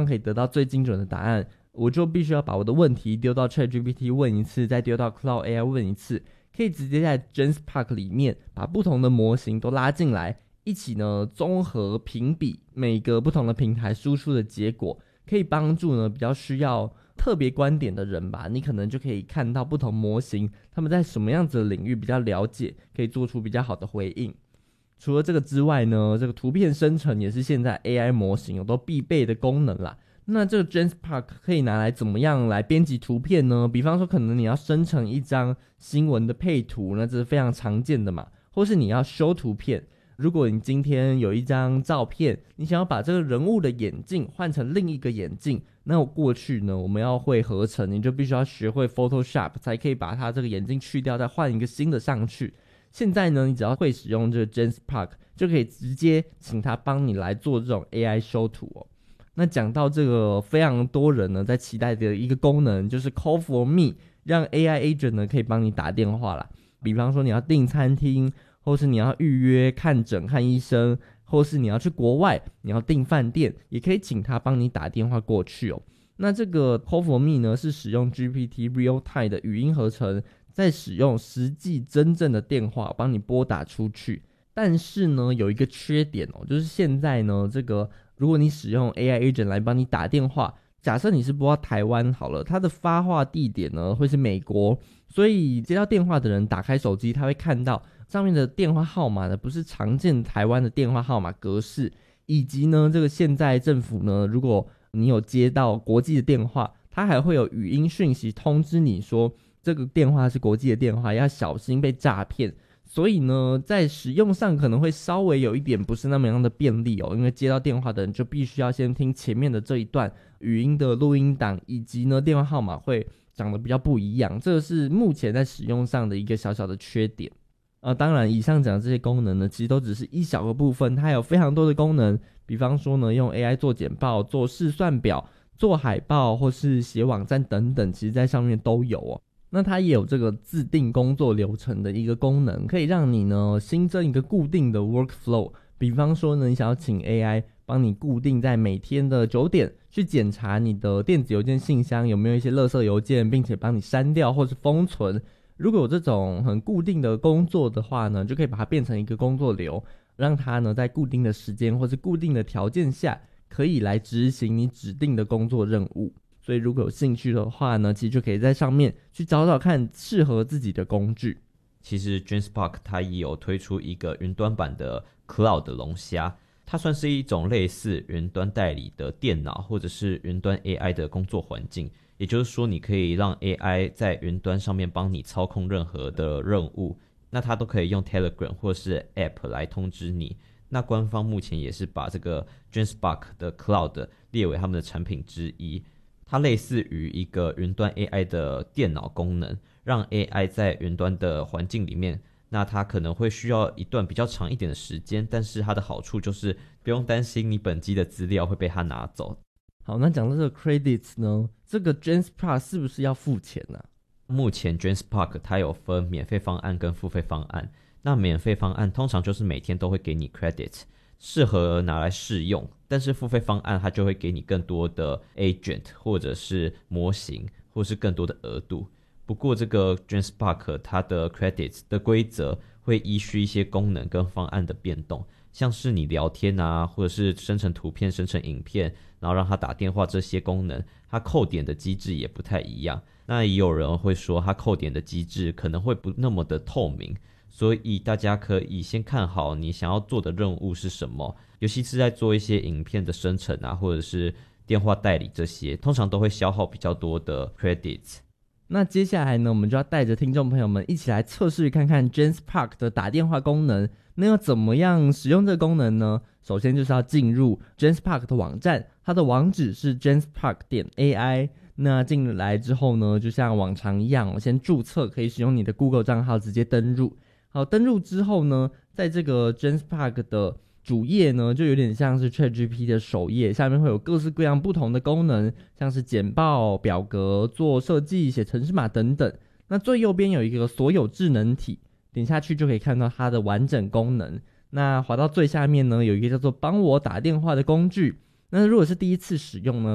可以得到最精准的答案，我就必须要把我的问题丢到 ChatGPT 问一次，再丢到 Cloud AI 问一次，可以直接在 GenSpark 里面把不同的模型都拉进来，一起呢综合评比每个不同的平台输出的结果，可以帮助呢比较需要特别观点的人吧，你可能就可以看到不同模型他们在什么样子的领域比较了解，可以做出比较好的回应。除了这个之外呢，这个图片生成也是现在 AI 模型都必备的功能啦。那这个 GenSpark 可以拿来怎么样来编辑图片呢？比方说可能你要生成一张新闻的配图，那这是非常常见的嘛，或是你要修图片，如果你今天有一张照片，你想要把这个人物的眼镜换成另一个眼镜，那过去呢我们要会合成，你就必须要学会 Photoshop 才可以把它这个眼镜去掉，再换一个新的上去。现在呢你只要会使用这个 GenSpark 就可以直接请他帮你来做这种 AI 修图哦。那讲到这个非常多人呢在期待的一个功能，就是 Call for Me， 让 AI agent 呢可以帮你打电话啦。比方说你要订餐厅，或是你要预约看诊看医生，或是你要去国外你要订饭店，也可以请他帮你打电话过去哦。那这个 Call for Me 呢是使用 GPT Real Time 的语音合成，再使用实际真正的电话帮你拨打出去。但是呢有一个缺点哦，就是现在呢这个如果你使用 AI agent 来帮你打电话，假设你是拨到台湾好了，它的发话地点呢会是美国，所以接到电话的人打开手机，他会看到上面的电话号码呢不是常见台湾的电话号码格式，以及呢这个现在政府呢如果你有接到国际的电话，它还会有语音讯息通知你说这个电话是国际的电话，要小心被诈骗。所以呢在使用上可能会稍微有一点不是那么样的便利哦，因为接到电话的人就必须要先听前面的这一段语音的录音档，以及呢电话号码会长得比较不一样，这个是目前在使用上的一个小小的缺点。当然以上讲的这些功能呢其实都只是一小个部分，它还有非常多的功能，比方说呢用 AI 做简报、做试算表、做海报或是写网站等等，其实在上面都有哦。那它也有这个自定工作流程的一个功能，可以让你呢新增一个固定的 workflow， 比方说呢你想要请 AI 帮你固定在每天的9点去检查你的电子邮件信箱有没有一些垃圾邮件，并且帮你删掉或是封存。如果有这种很固定的工作的话呢，就可以把它变成一个工作流，让它呢在固定的时间或是固定的条件下可以来执行你指定的工作任务。所以如果有兴趣的话呢，其实就可以在上面去找找看适合自己的工具。 其实 GenSpark 它也有推出一个云端版的 Cloud 的龙虾，它算是一种类似云端代理的电脑或者是云端 AI 的工作环境，也就是说你可以让 AI 在云端上面帮你操控任何的任务，那它都可以用 Telegram 或是 App 来通知你。那官方目前也是把这个 GenSpark 的 Cloud 列为他们的产品之一，它类似于一个云端 AI 的电脑功能，让 AI 在云端的环境里面，那它可能会需要一段比较长一点的时间，但是它的好处就是不用担心你本机的资料会被它拿走。 好，那讲到这个 credits 呢，这个 GenSpark 是不是要付钱呢？ 目前 GenSpark 它有分免费方案跟付费方案，那免费方案通常就是每天都会给你 credit， 适合拿来试用，但是付费方案它就会给你更多的 agent 或者是模型或是更多的额度。不过这个 GenSpark 它的 credits 的规则会依据一些功能跟方案的变动，像是你聊天啊，或者是生成图片、生成影片，然后让它打电话，这些功能它扣点的机制也不太一样。那也有人会说它扣点的机制可能会不那么的透明，所以大家可以先看好你想要做的任务是什么，尤其是在做一些影片的生成啊，或者是电话代理，这些通常都会消耗比较多的 credits。 那接下来呢，我们就要带着听众朋友们一起来测试看看 GenSpark 的打电话功能。那要怎么样使用这个功能呢？首先就是要进入 GenSpark 的网站，它的网址是 genspark.ai。那进来之后呢，就像往常一样，我先注册，可以使用你的 Google 账号直接登入。好，登入之后呢，在这个 GenSpark 的主页呢，就有点像是 ChatGPT 的首页，下面会有各式各样不同的功能，像是简报、表格、做设计、写程式码等等。那最右边有一个所有智能体，点下去就可以看到它的完整功能。那滑到最下面呢，有一个叫做帮我打电话的工具。那如果是第一次使用呢，